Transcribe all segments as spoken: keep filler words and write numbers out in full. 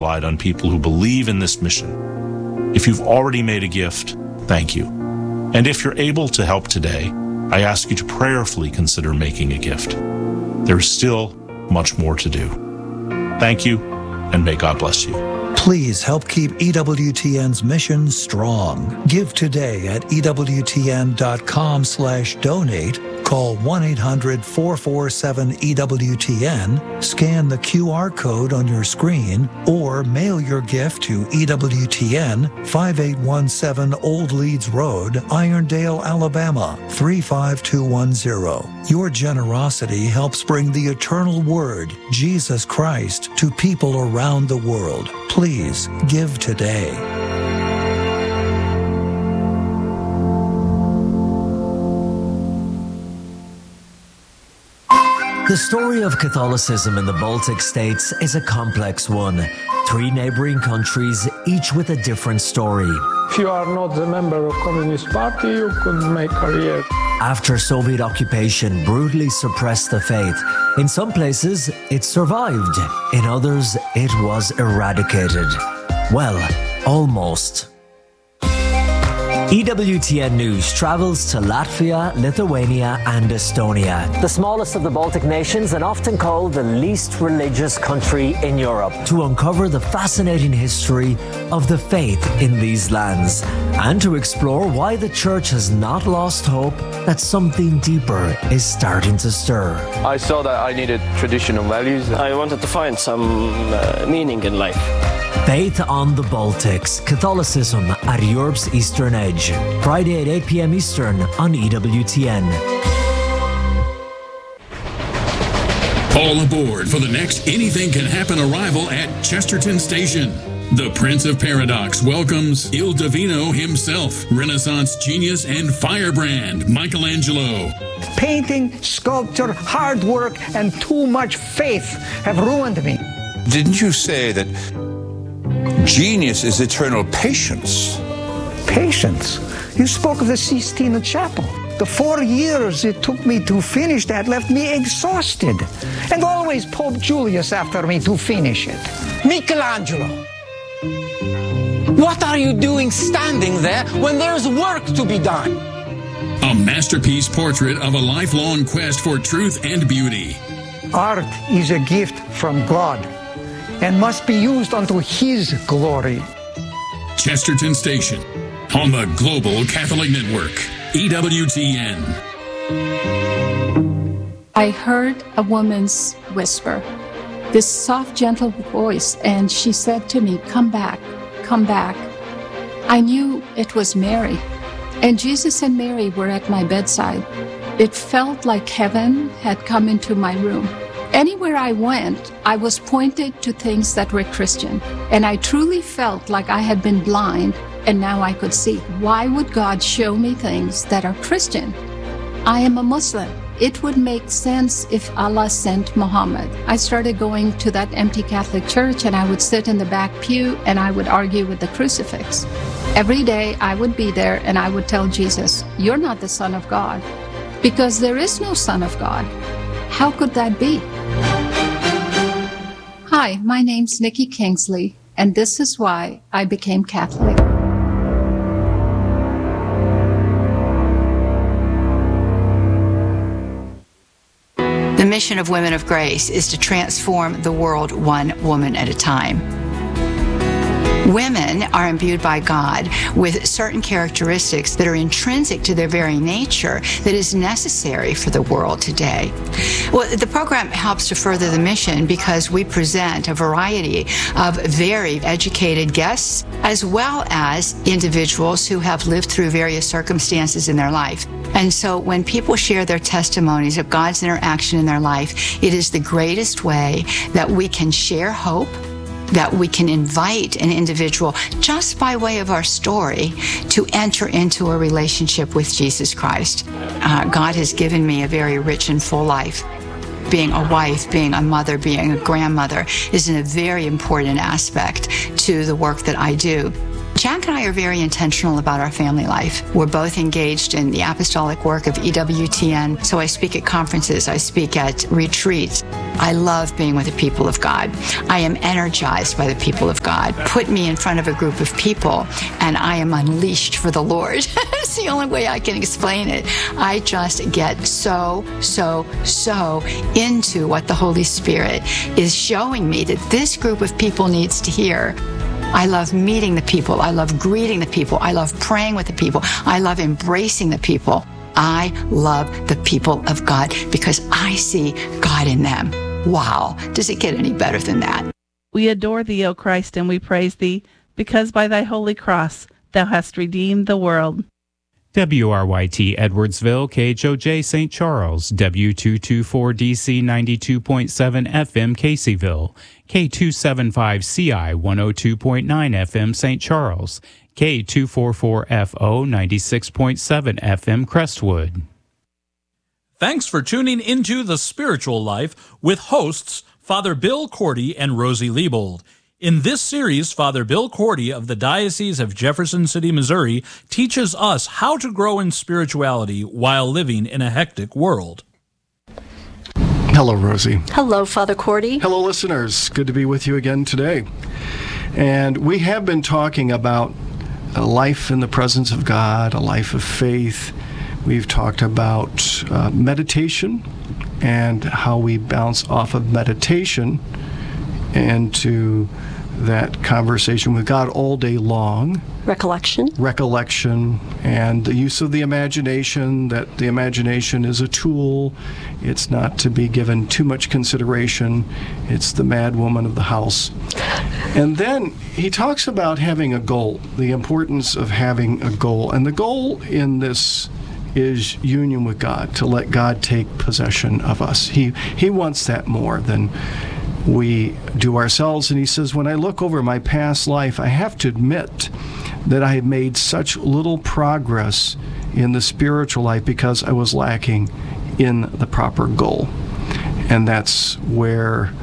relied on people who believe in this mission. If you've already made a gift, thank you. And if you're able to help today, I ask you to prayerfully consider making a gift. There's still much more to do. Thank you, and may God bless you. Please help keep E W T N's mission strong. Give today at ewtn.com slash donate. Call one eight hundred four four seven E W T N, scan the Q R code on your screen, or mail your gift to E W T N, five eight one seven Old Leeds Road, Irondale, Alabama, three five two one zero. Your generosity helps bring the eternal word, Jesus Christ, to people around the world. Please give today. The story of Catholicism in the Baltic states is a complex one. Three neighboring countries, each with a different story. If you are not a member of Communist Party, you could make career. After Soviet occupation brutally suppressed the faith, in some places it survived, in others it was eradicated. Well, almost. E W T N News travels to Latvia, Lithuania, and Estonia, the smallest of the Baltic nations and often called the least religious country in Europe, to uncover the fascinating history of the faith in these lands and to explore why the Church has not lost hope that something deeper is starting to stir. I saw that I needed traditional values. I wanted to find some uh, meaning in life. Faith on the Baltics, Catholicism at Europe's Eastern Edge. Friday at eight p.m. Eastern on E W T N. All aboard for the next Anything Can Happen arrival at Chesterton Station. The Prince of Paradox welcomes Il Divino himself, Renaissance genius and firebrand, Michelangelo. Painting, sculpture, hard work, and too much faith have ruined me. Didn't you say that genius is eternal patience? Patience? You spoke of the Sistine Chapel. The four years it took me to finish that left me exhausted. And always Pope Julius after me to finish it. Michelangelo, what are you doing standing there when there's work to be done? A masterpiece portrait of a lifelong quest for truth and beauty. Art is a gift from God and must be used unto His glory. Chesterton Station on the Global Catholic Network, E W T N. I heard a woman's whisper, this soft, gentle voice, and she said to me, "Come back, come back." I knew it was Mary, and Jesus and Mary were at my bedside. It felt like heaven had come into my room. Anywhere I went, I was pointed to things that were Christian, and I truly felt like I had been blind, and now I could see. Why would God show me things that are Christian? I am a Muslim. It would make sense if Allah sent Muhammad. I started going to that empty Catholic church, and I would sit in the back pew, and I would argue with the crucifix. Every day I would be there, and I would tell Jesus, "You're not the Son of God," because there is no Son of God. How could that be? Hi, my name's Nikki Kingsley, and this is why I became Catholic. The mission of Women of Grace is to transform the world one woman at a time. Women are imbued by God with certain characteristics that are intrinsic to their very nature that is necessary for the world today. Well, the program helps to further the mission because we present a variety of very educated guests as well as individuals who have lived through various circumstances in their life. And so when people share their testimonies of God's interaction in their life, it is the greatest way that we can share hope, that we can invite an individual just by way of our story to enter into a relationship with Jesus Christ. Uh, God has given me a very rich and full life. Being a wife, being a mother, being a grandmother is a very important aspect to the work that I do. Jack and I are very intentional about our family life. We're both engaged in the apostolic work of E W T N, so I speak at conferences, I speak at retreats. I love being with the people of God. I am energized by the people of God. Put me in front of a group of people, and I am unleashed for the Lord. It's the only way I can explain it. I just get so, so, so into what the Holy Spirit is showing me that this group of people needs to hear. I love meeting the people. I love greeting the people. I love praying with the people. I love embracing the people. I love the people of God because I see God in them. Wow. Does it get any better than that? We adore thee, O Christ, and we praise thee, because by thy holy cross thou hast redeemed the world. W R Y T Edwardsville, K H O J Saint Charles, W two twenty-four D C ninety-two point seven F M Caseyville, K two seventy-five C I one oh two point nine F M Saint Charles, K two forty-four F O ninety-six point seven F M Crestwood. Thanks for tuning into The Spiritual Life with hosts Father Bill Cordy and Rosie Liebold. In this series, Father Bill Cordy of the Diocese of Jefferson City, Missouri, teaches us how to grow in spirituality while living in a hectic world. Hello, Rosie. Hello, Father Cordy. Hello, listeners. Good to be with you again today. And we have been talking about a life in the presence of God, a life of faith. We've talked about uh, meditation and how we bounce off of meditation into that conversation with God all day long. Recollection. Recollection and the use of the imagination, that the imagination is a tool. It's not to be given too much consideration. It's the mad woman of the house. And then he talks about having a goal, the importance of having a goal. And the goal in this is union with God, to let God take possession of us. He he wants that more than we do ourselves. And he says, when I look over my past life, I have to admit that I have made such little progress in the spiritual life because I was lacking in the proper goal. And that's where,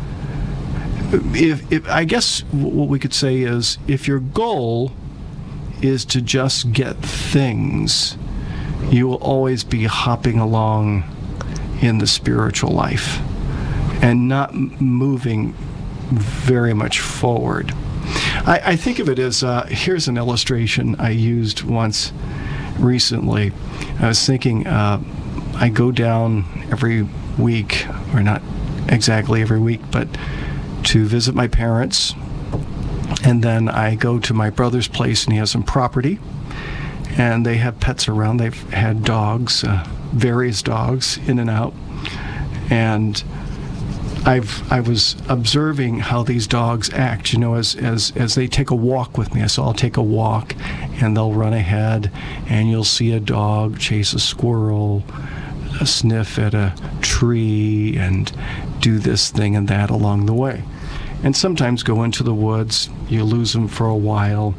if, if I guess what we could say is, if your goal is to just get things, you will always be hopping along in the spiritual life and not moving very much forward. I, I think of it as, uh, here's an illustration I used once recently. I was thinking, uh, I go down every week, or not exactly every week, but to visit my parents, and then I go to my brother's place, and he has some property, and they have pets around. They've had dogs, uh, various dogs, in and out, and I've I was observing how these dogs act, you know, as as as they take a walk with me. So I'll take a walk, and they'll run ahead, and you'll see a dog chase a squirrel, a sniff at a tree, and do this thing and that along the way. And sometimes go into the woods. You lose them for a while,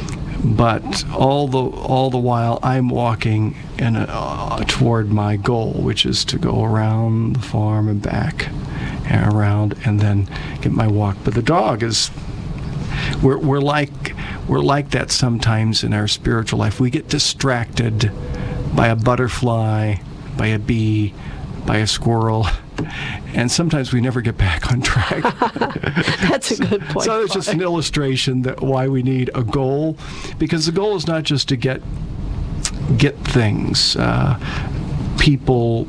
but all the all the while I'm walking in a, uh, toward my goal, which is to go around the farm and back. And around and then get my walk. But the dog is, we're we're like we're like that sometimes in our spiritual life. We get distracted by a butterfly, by a bee, by a squirrel, and sometimes we never get back on track. That's a good point. So it's just an illustration that why we need a goal, because the goal is not just to get get things. Uh, people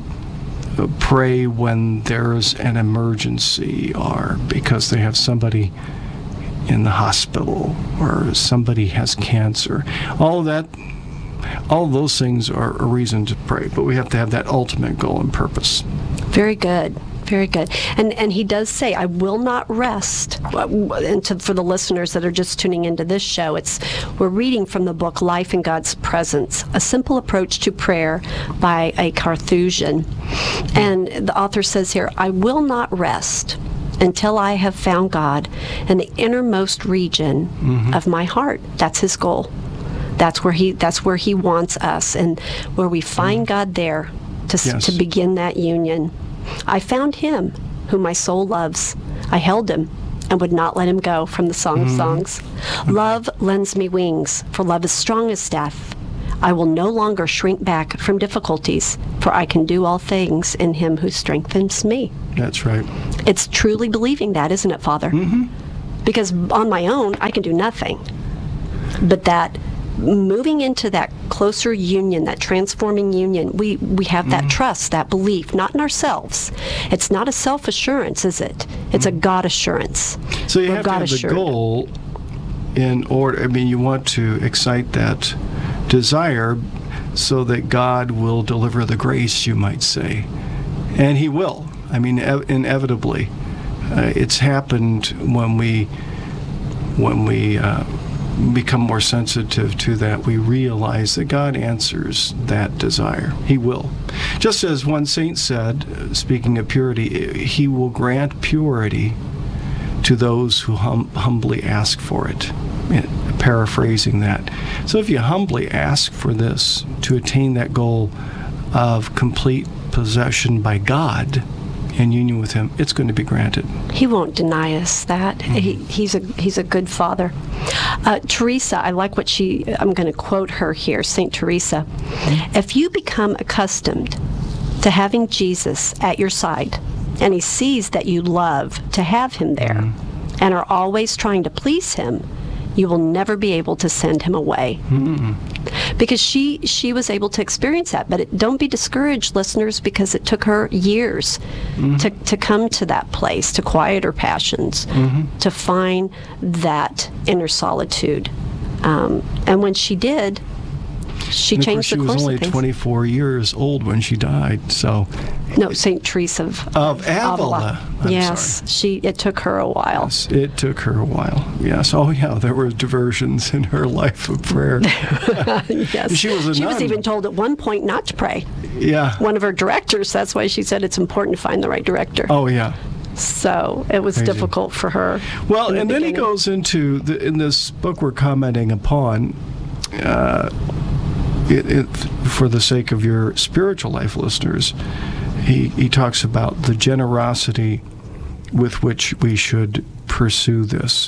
pray when there's an emergency, or because they have somebody in the hospital, or somebody has cancer. All of that, all of those things are a reason to pray, but we have to have that ultimate goal and purpose. Very good. Very good. And and he does say, I will not rest. And to, for the listeners that are just tuning into this show, it's we're reading from the book Life in God's Presence, A Simple Approach to Prayer by a Carthusian. And the author says here, I will not rest until I have found God in the innermost region mm-hmm. of my heart. That's his goal. That's where he that's where he wants us, and where we find God there to yes. to begin that union. I found him, whom my soul loves. I held him, and would not let him go from the Song Mm-hmm. of Songs. Love lends me wings, for love is strong as death. I will no longer shrink back from difficulties, for I can do all things in him who strengthens me. That's right. It's truly believing that, isn't it, Father? Mm-hmm. Because on my own, I can do nothing. But that moving into that closer union, that transforming union, we, we have that Mm-hmm. trust, that belief, not in ourselves. It's not a self-assurance, is it? It's a God assurance. So you We're have to have the God-assured. goal in order. I mean, you want to excite that desire so that God will deliver the grace, you might say. And he will. I mean, ev- inevitably. Uh, it's happened when we when we uh, become more sensitive to that. We realize that God answers that desire. He will. Just as one saint said, uh, speaking of purity, he will grant purity to those who hum- humbly ask for it. Paraphrasing that. So if you humbly ask for this, to attain that goal of complete possession by God in union with him, it's going to be granted. He won't deny us that. Mm-hmm. He, he's a he's a good father. Uh, Teresa, I like what she, I'm going to quote her here, Saint Teresa. Mm-hmm. If you become accustomed to having Jesus at your side, and he sees that you love to have him there, mm-hmm. and are always trying to please him, you will never be able to send him away. Mm-hmm. Because she she was able to experience that. But it, don't be discouraged, listeners, because it took her years mm-hmm. to, to come to that place, to quiet her passions, mm-hmm. to find that inner solitude. Um, and when she did, she and changed of course, the course she was only of things. twenty-four years old when she died, so... No, Saint Teresa of, of Avila. Avila. Yes, sorry. she. It took her a while. Yes, it took her a while. Yes. Oh, yeah. There were diversions in her life of prayer. Yes. She was a She nun. was even told at one point not to pray. Yeah. One of her directors. That's why she said it's important to find the right director. Oh, yeah. So it was Crazy. difficult for her. Well, in the and then he beginning. goes into the, in this book we're commenting upon. Uh, it, it, for the sake of your spiritual life listeners, he, he talks about the generosity with which we should pursue this.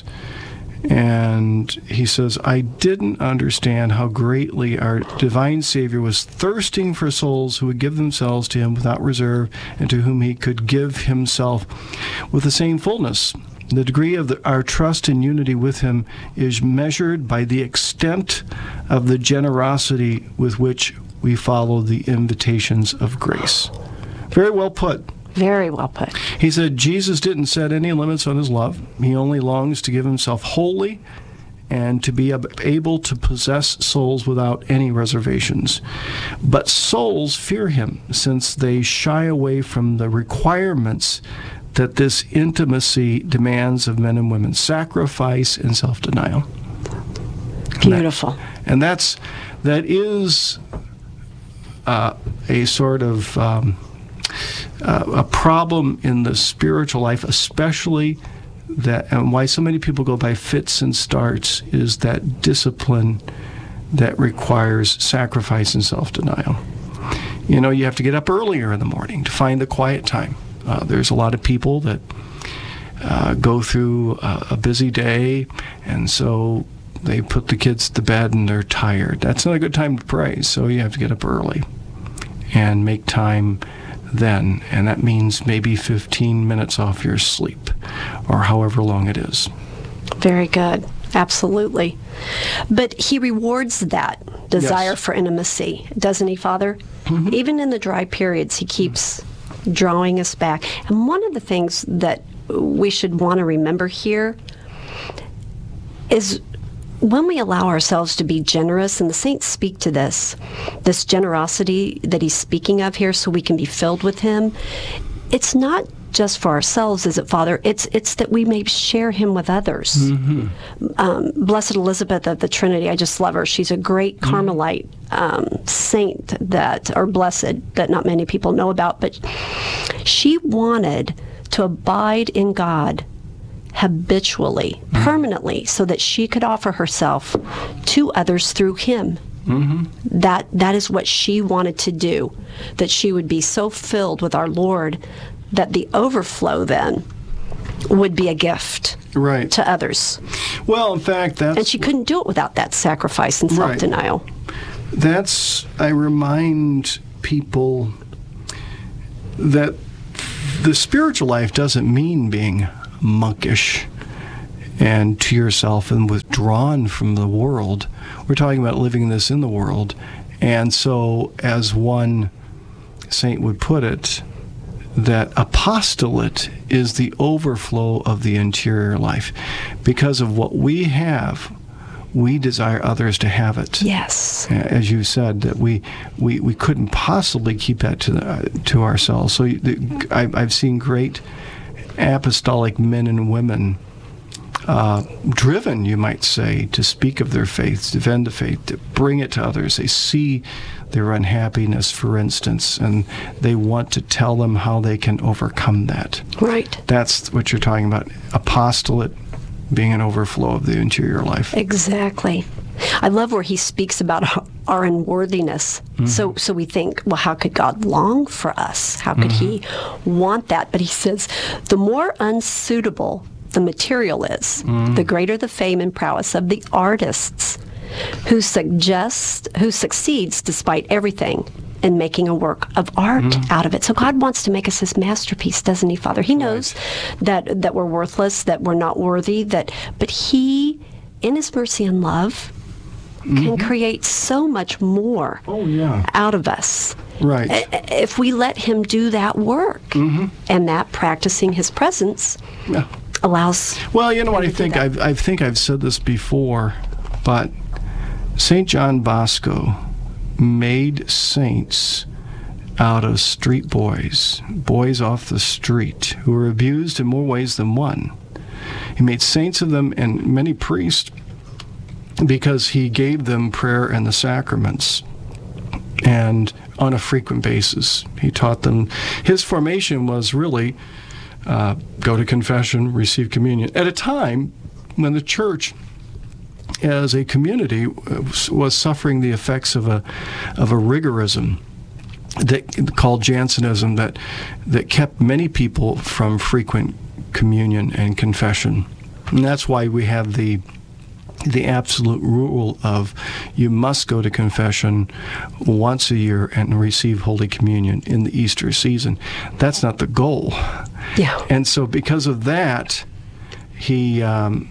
And he says, I didn't understand how greatly our divine Savior was thirsting for souls who would give themselves to him without reserve and to whom he could give himself with the same fullness. The degree of the, our trust and unity with him is measured by the extent of the generosity with which we follow the invitations of grace. Very well put. Very well put. He said Jesus didn't set any limits on his love. He only longs to give himself wholly and to be able to possess souls without any reservations. But souls fear him, since they shy away from the requirements that this intimacy demands of men and women: sacrifice and self-denial. Beautiful. And, that, and that's that is uh, a sort of um, uh, a problem in the spiritual life, especially that, and why so many people go by fits and starts, is that discipline that requires sacrifice and self-denial. You know, you have to get up earlier in the morning to find the quiet time. Uh, there's a lot of people that uh, go through a, a busy day, and so they put the kids to bed and they're tired. That's not a good time to pray, so you have to get up early and make time then, and that means maybe fifteen minutes off your sleep, or however long it is. Very good. Absolutely. But he rewards that desire Yes. for intimacy, doesn't he, Father? Mm-hmm. Even in the dry periods, he keeps drawing us back. And one of the things that we should want to remember here is when we allow ourselves to be generous, and the saints speak to this, this generosity that he's speaking of here, so we can be filled with him, it's not just for ourselves, is it, Father? It's it's that we may share him with others. Mm-hmm. Um, Blessed Elizabeth of the Trinity, I just love her. She's a great Carmelite um, saint that, or blessed, that not many people know about, but she wanted to abide in God habitually, mm-hmm. permanently, so that she could offer herself to others through him. Mm-hmm. That that is what she wanted to do, that she would be so filled with our Lord that the overflow then would be a gift right. to others. Well, in fact, that's... And she couldn't do it without that sacrifice and self-denial. Right. That's, I remind people that the spiritual life doesn't mean being monkish and to yourself and withdrawn from the world. We're talking about living this in the world. And so, as one saint would put it, that apostolate is the overflow of the interior life. Because of what we have, we desire others to have it. Yes. As you said, that we we, we couldn't possibly keep that to the, uh, to ourselves. So the, I, I've seen great apostolic men and women uh, driven, you might say, to speak of their faith, to defend the faith, to bring it to others. They see their unhappiness, for instance, and they want to tell them how they can overcome that. Right. That's what you're talking about, apostolate being an overflow of the interior life. Exactly. I love where he speaks about our unworthiness. Mm-hmm. So so we think, well, how could God long for us? How could mm-hmm. he want that? But he says, the more unsuitable the material is, mm-hmm. the greater the fame and prowess of the artists who suggest, who succeeds despite everything in making a work of art mm-hmm. out of it. So God wants to make us his masterpiece, doesn't he, Father? He knows right. that that we're worthless, that we're not worthy, that but he, in his mercy and love, mm-hmm. can create so much more oh, yeah. out of us. Right. If we let him do that work, mm-hmm. and that practicing his presence yeah. allows. Well, you know what I think I've, I think I've said this before, but Saint John Bosco made saints out of street boys, boys off the street, who were abused in more ways than one. He made saints of them, and many priests, because he gave them prayer and the sacraments, and on a frequent basis. He taught them. His formation was really uh, go to confession, receive communion, at a time when the church as a community was suffering the effects of a of a rigorism that called Jansenism that that kept many people from frequent communion and confession. And that's why we have the the absolute rule of you must go to confession once a year and receive Holy Communion in the Easter season. That's not the goal. Yeah. And so because of that, he um,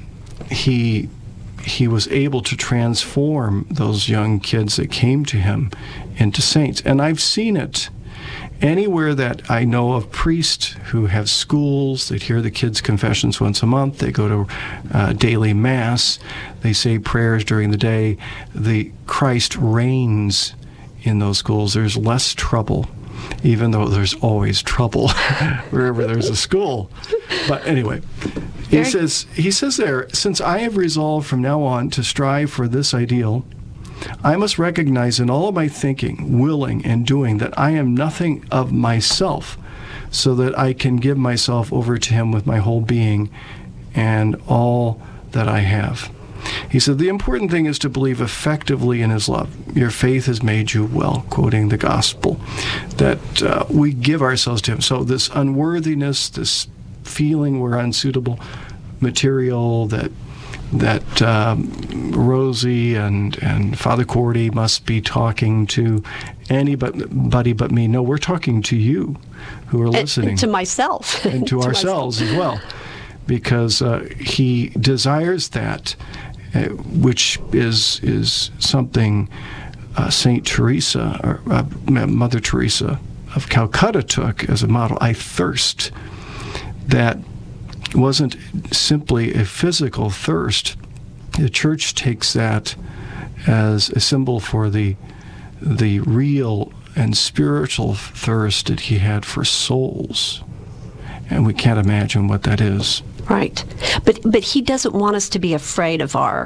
he he was able to transform those young kids that came to him into saints. And I've seen it anywhere that I know of priests who have schools that hear the kids' confessions once a month. They go to uh, daily mass. They say prayers during the day. The Christ reigns in those schools. There's less trouble, even though there's always trouble wherever there's a school. But anyway, he says, he says there, since I have resolved from now on to strive for this ideal, I must recognize in all of my thinking, willing, and doing that I am nothing of myself, so that I can give myself over to him with my whole being and all that I have. He said, the important thing is to believe effectively in his love. Your faith has made you well, quoting the gospel, that uh, we give ourselves to him. So this unworthiness, this feeling we're unsuitable material, that that um, Rosie and, and Father Cordy must be talking to anybody but me. No, we're talking to you who are listening. And to myself. And to, to ourselves myself. as well. Because uh, he desires that, uh, which is is something uh, Saint Teresa, or uh, Mother Teresa of Calcutta took as a model. I thirst. That wasn't simply a physical thirst. The church takes that as a symbol for the the real and spiritual thirst that he had for souls. And we can't imagine what that is. Right. But but he doesn't want us to be afraid of our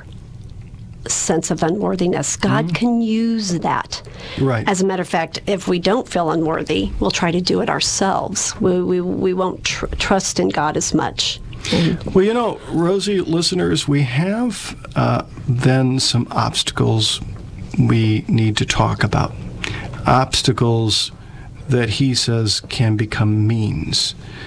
sense of unworthiness. God mm-hmm. can use that. Right. As a matter of fact, if we don't feel unworthy, we'll try to do it ourselves. We we, we won't tr- trust in God as much. And well, you know, Rosie, listeners, we have uh, then some obstacles we need to talk about. Obstacles that he says can become means.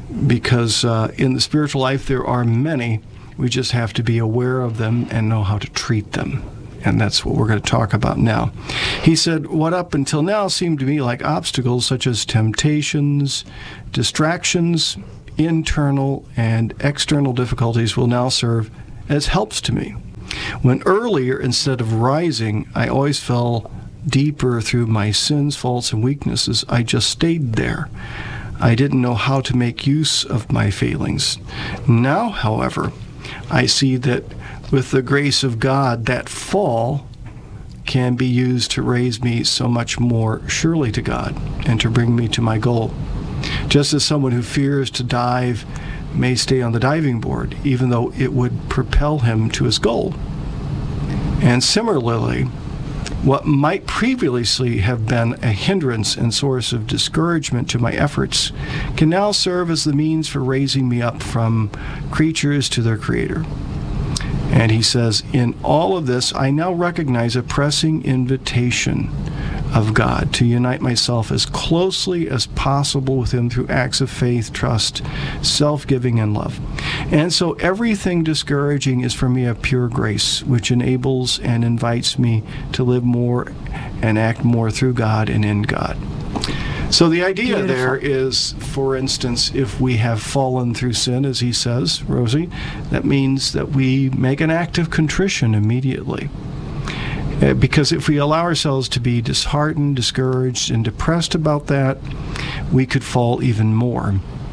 because uh, in the spiritual life there are many. We just have to be aware of them and know how to treat them. And that's what we're going to talk about now. He said, what up until now seemed to me like obstacles such as temptations, distractions, internal and external difficulties will now serve as helps to me. When earlier, instead of rising, I always fell deeper through my sins, faults, and weaknesses, I just stayed there. I didn't know how to make use of my failings. Now, however, I see that with the grace of God, that fall can be used to raise me so much more surely to God and to bring me to my goal. Just as someone who fears to dive may stay on the diving board, even though it would propel him to his goal. And similarly, what might previously have been a hindrance and source of discouragement to my efforts can now serve as the means for raising me up from creatures to their Creator. And he says, in all of this, I now recognize a pressing invitation of God to unite myself as closely as possible with Him through acts of faith, trust, self-giving, and love. And so everything discouraging is for me a pure grace, which enables and invites me to live more and act more through God and in God. So the idea Beautiful. There is, for instance, if we have fallen through sin, as he says, Rosie, that means that we make an act of contrition immediately. Uh, because if we allow ourselves to be disheartened, discouraged, and depressed about that, we could fall even more.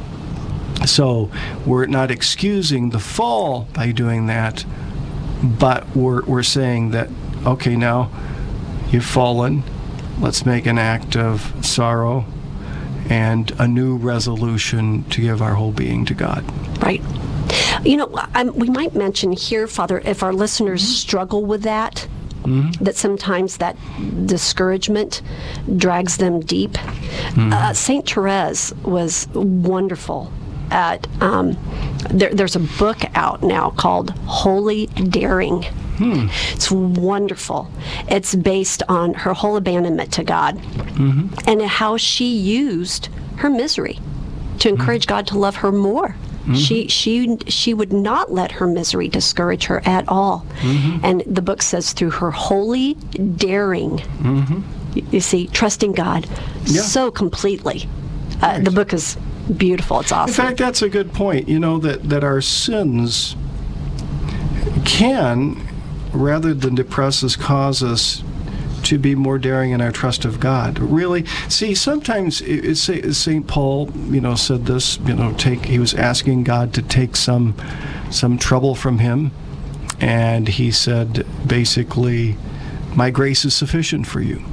So we're not excusing the fall by doing that, but we're, we're saying that, okay, now you've fallen. Let's make an act of sorrow and a new resolution to give our whole being to God. Right. You know, I'm, we might mention here, Father, if our listeners mm-hmm. struggle with that, mm-hmm. that sometimes that discouragement drags them deep. Mm-hmm. Uh, Saint Therese was wonderful at, um, there, there's a book out now called Holy Daring. Hmm. It's wonderful. It's based on her whole abandonment to God mm-hmm. and how she used her misery to encourage mm-hmm. God to love her more. Mm-hmm. She she she would not let her misery discourage her at all. Mm-hmm. And the book says through her holy daring, mm-hmm. you, you see, trusting God yeah. so completely. Uh, right. The book is beautiful. It's awesome. In fact, that's a good point. You know, that, that our sins can, rather than depress us, cause us to be more daring in our trust of God. Really, see, sometimes it's Saint Paul, you know, said this. You know, take he was asking God to take some some trouble from him, and he said basically, "My grace is sufficient for you,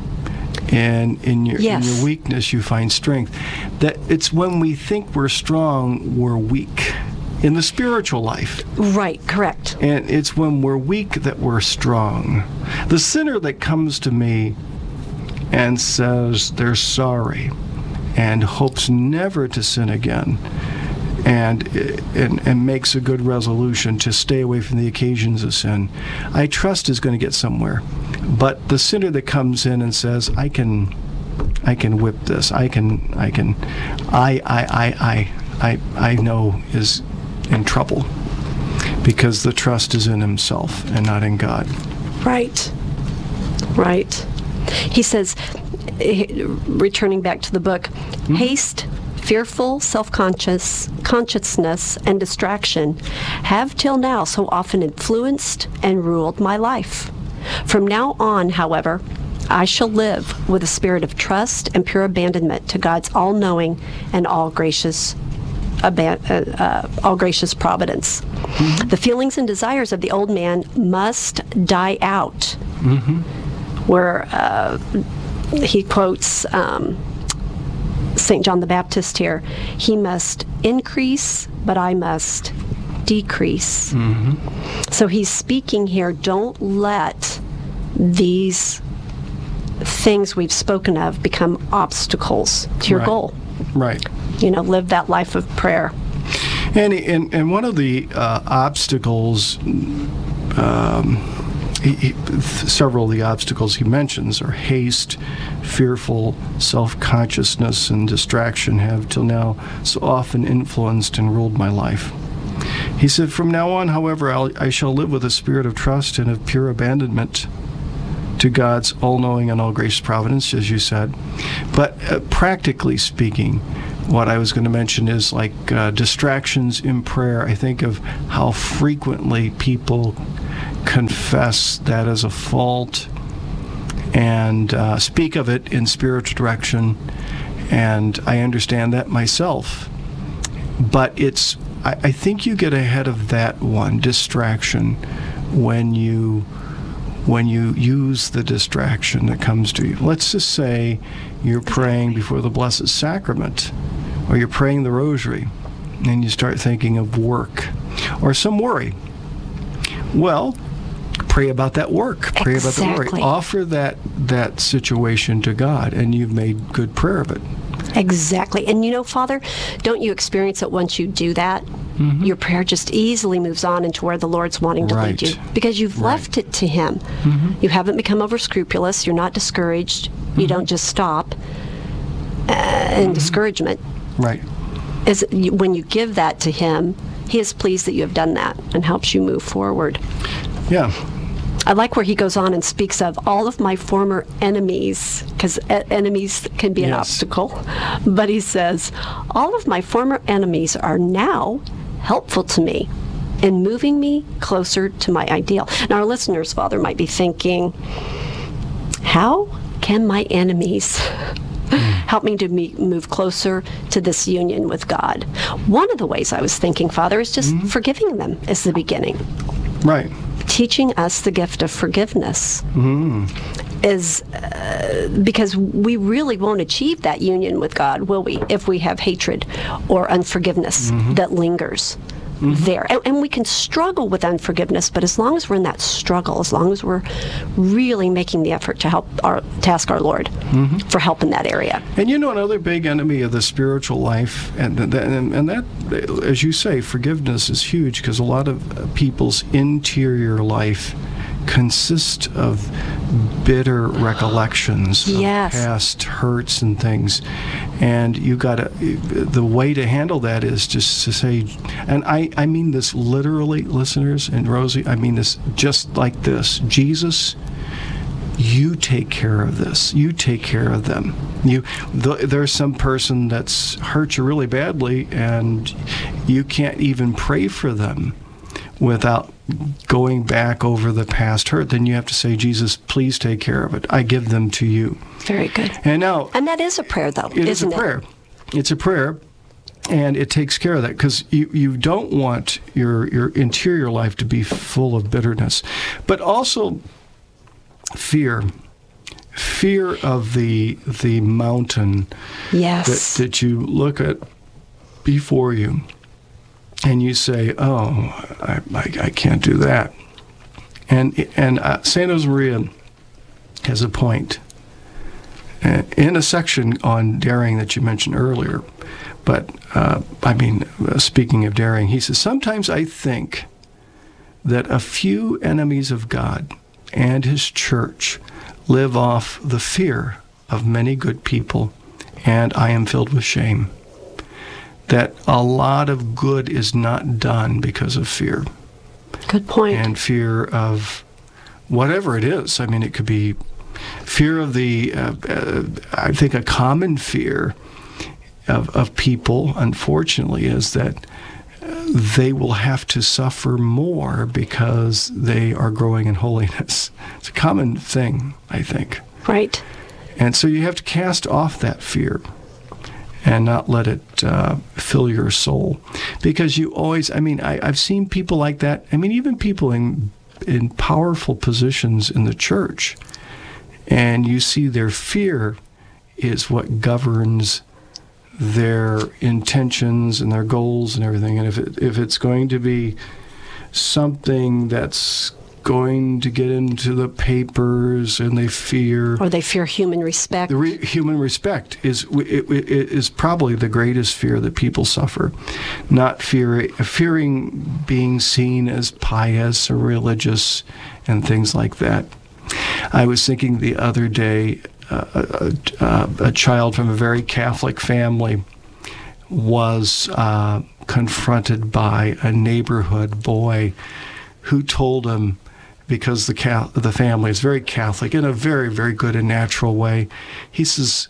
and in your yes. in your weakness you find strength." That it's when we think we're strong, we're weak. In the spiritual life. Right, correct. And it's when we're weak that we're strong. The sinner that comes to me and says they're sorry and hopes never to sin again and, and, and makes a good resolution to stay away from the occasions of sin, I trust is going to get somewhere. But the sinner that comes in and says, I can I can whip this, I can, I can, I, I, I, I, I, I know is in trouble because the trust is in himself and not in God. Right. Right. He says, returning back to the book, mm-hmm. haste, fearful self-conscious consciousness, and distraction have till now so often influenced and ruled my life. From now on, however, I shall live with a spirit of trust and pure abandonment to God's all-knowing and all-gracious Aban- uh, uh, all gracious providence. Mm-hmm. The feelings and desires of the old man must die out. Mm-hmm. Where uh, he quotes um, Saint John the Baptist here, he must increase, but I must decrease. Mm-hmm. So he's speaking here, don't let these things we've spoken of become obstacles to your right. goal. Right. You know, live that life of prayer. And and, and one of the uh, obstacles um, he, he, several of the obstacles he mentions are haste, fearful, self-consciousness, and distraction have till now so often influenced and ruled my life. He said, from now on, however, I'll, I shall live with a spirit of trust and of pure abandonment to God's all-knowing and all-gracious providence, as you said. But uh, practically speaking, what I was going to mention is like uh, distractions in prayer. I think of how frequently people confess that as a fault and uh, speak of it in spiritual direction, and I understand that myself. But it's, I, I think you get ahead of that one, distraction, when you when you use the distraction that comes to you. Let's just say you're praying before the Blessed Sacrament, or you're praying the Rosary, and you start thinking of work or some worry. Well, pray about that work. Pray Exactly. about the worry. Offer that that situation to God, and you've made good prayer of it. Exactly. And you know, Father, don't you experience it once you do that? Mm-hmm. Your prayer just easily moves on into where the Lord's wanting to right. lead you, because you've right. left it to Him. Mm-hmm. You haven't become over scrupulous. You're not discouraged. Mm-hmm. You don't just stop uh, in mm-hmm. discouragement. Right. As you, when you give that to Him, He is pleased that you have done that and helps you move forward. Yeah. I like where he goes on and speaks of all of my former enemies, because e- enemies can be an yes. obstacle. But he says, all of my former enemies are now helpful to me in moving me closer to my ideal. Now, our listeners, Father, might be thinking, how can my enemies help me to me move closer to this union with God? One of the ways I was thinking, Father, is just mm-hmm. forgiving them is the beginning. Right. Teaching us the gift of forgiveness mm. is uh, because we really won't achieve that union with God, will we, if we have hatred or unforgiveness mm-hmm. that lingers mm-hmm. there. And, and we can struggle with unforgiveness, but as long as we're in that struggle, as long as we're really making the effort to help our to ask our Lord mm-hmm. for help in that area. And you know, another big enemy of the spiritual life, and that, and, and that, as you say, forgiveness is huge, because a lot of people's interior life consist of bitter recollections yes. of past hurts and things, and you got to. The way to handle that is just to say, and I, I mean this literally, listeners, and Rosie, I mean this just like this: Jesus, you take care of this. You take care of them. You, th- there's some person that's hurt you really badly, and you can't even pray for them without going back over the past hurt. Then you have to say, Jesus, please take care of it. I give them to you. Very good. And now, and that is a prayer, though, it isn't is a prayer. It? It's a prayer, and it takes care of that, because you, you don't want your your interior life to be full of bitterness, but also fear. Fear of the the mountain yes. that, that you look at before you, and you say, "Oh, I, I, I can't do that." And and uh, Saint Josemaria has a point uh, in a section on daring that you mentioned earlier. But uh, I mean, uh, speaking of daring, he says, "Sometimes I think that a few enemies of God and His church live off the fear of many good people, and I am filled with shame. That a lot of good is not done because of fear." Good point. And fear of whatever it is. I mean, it could be fear of the, uh, uh, I think a common fear of, of people, unfortunately, is that they will have to suffer more because they are growing in holiness. It's a common thing, I think. Right. And so you have to cast off that fear and not let it uh, fill your soul. Because you always, I mean, I, I've seen people like that. I mean, even people in in powerful positions in the church, and you see their fear is what governs their intentions and their goals and everything. And if it, if it's going to be something that's going to get into the papers, and they fear... Or they fear human respect. The re- human respect is it, it, it is probably the greatest fear that people suffer. Not fear, fearing being seen as pious or religious and things like that. I was thinking the other day, uh, a, a, a child from a very Catholic family was uh, confronted by a neighborhood boy who told him, because the ca- the family is very Catholic in a very, very good and natural way, he says,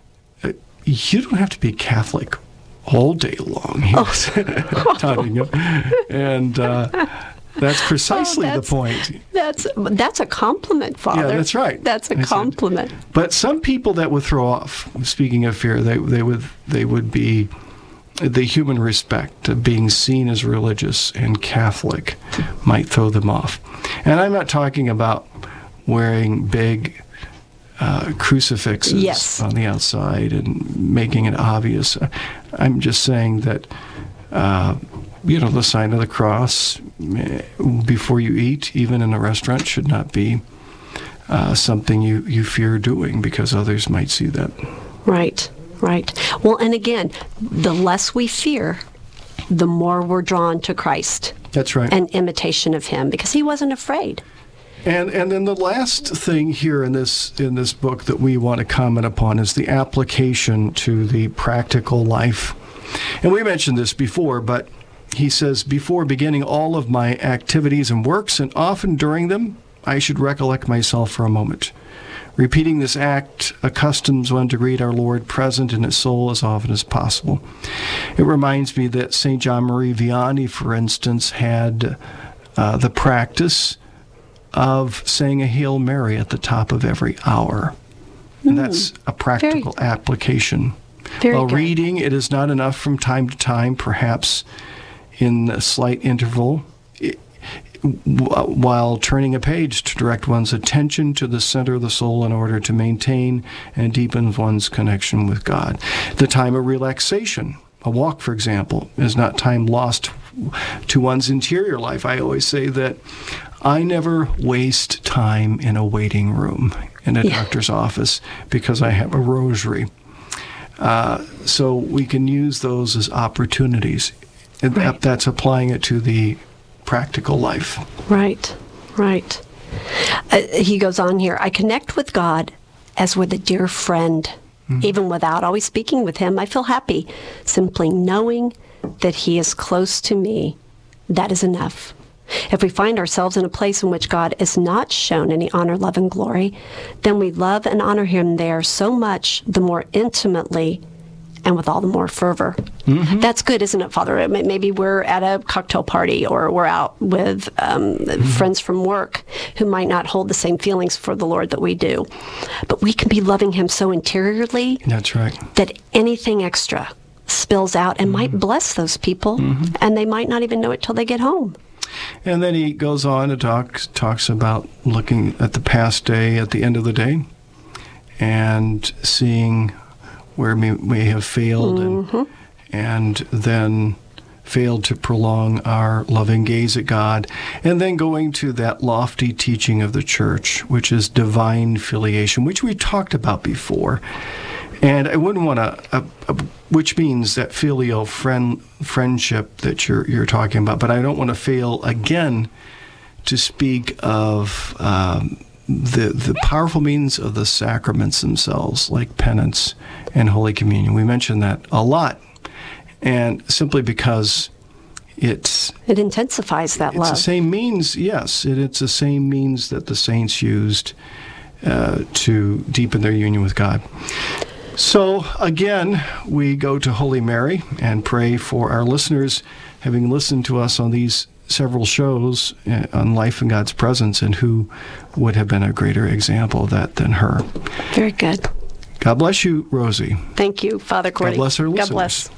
you don't have to be Catholic all day long. He was oh. taunting him. And uh, that's precisely oh, that's, the point. That's that's a compliment, Father. Yeah, that's right. That's a I compliment. Said. But some people that would throw off, speaking of fear, they they would they would be the human respect of being seen as religious and Catholic might throw them off. And I'm not talking about wearing big uh, crucifixes yes. on the outside and making it obvious. I'm just saying that, uh, you know, the sign of the cross before you eat, even in a restaurant, should not be uh, something you, you fear doing because others might see that. Right. Right. Well, and again, the less we fear, the more we're drawn to Christ. That's right. And imitation of him, because he wasn't afraid. And and then the last thing here in this in this book that we want to comment upon is the application to the practical life. And we mentioned this before, but he says, before beginning all of my activities and works, and often during them, I should recollect myself for a moment. Repeating this act accustoms one to greet our Lord present in his soul as often as possible. It reminds me that Saint John Marie Vianney, for instance, had uh, the practice of saying a Hail Mary at the top of every hour. And mm, that's a practical very, application. Very While good. reading, it is not enough from time to time, perhaps in a slight interval, it, while turning a page to direct one's attention to the center of the soul in order to maintain and deepen one's connection with God. The time of relaxation, a walk, for example, is not time lost to one's interior life. I always say that I never waste time in a waiting room in a yeah. doctor's office because I have a rosary. Uh, so we can use those as opportunities. And right. that, that's applying it to the practical life. Right, right. Uh, he goes on here, I connect with God as with a dear friend. Mm-hmm. Even without always speaking with him, I feel happy. Simply knowing that he is close to me, that is enough. If we find ourselves in a place in which God is not shown any honor, love, and glory, then we love and honor him there so much the more intimately and with all the more fervor. Mm-hmm. That's good, isn't it, Father? Maybe we're at a cocktail party or we're out with um, mm-hmm. friends from work who might not hold the same feelings for the Lord that we do. But we can be loving him so interiorly That's right. that anything extra spills out and mm-hmm. might bless those people, mm-hmm. and they might not even know it till they get home. And then he goes on to talk talks about looking at the past day at the end of the day and seeing where we may have failed mm-hmm. and, and then failed to prolong our loving gaze at God, and then going to that lofty teaching of the church, which is divine filiation, which we talked about before. And I wouldn't want to, uh, uh, which means that filial friend friendship that you're you're talking about, but I don't want to fail again to speak of um, the the powerful means of the sacraments themselves, like penance and Holy Communion. We mention that a lot, and simply because it's it intensifies that it's love. It's the same means, yes. It, it's the same means that the saints used uh, to deepen their union with God. So, again, we go to Holy Mary and pray for our listeners, having listened to us on these several shows on life in God's presence, and who would have been a greater example of that than her. Very good. God bless you, Rosie. Thank you, Father Cordy. God bless our listeners. God bless.